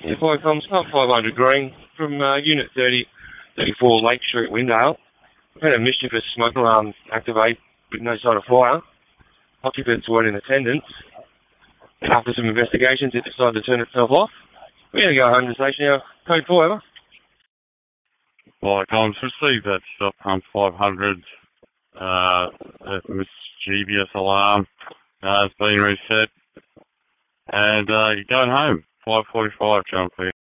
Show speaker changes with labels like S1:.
S1: Yeah, hi, Tom. Sub 500 Green from Unit 34 Lake Street, Windale. We've had a mischievous smoke alarm activate with no sign of fire. Occupants weren't in attendance. After some investigations, it decided to turn itself off. We're going to go home to station now. Code 4, over.
S2: Like, I've received that stop 500, that mischievous alarm has been reset, and you're going home, 5:45, John, please.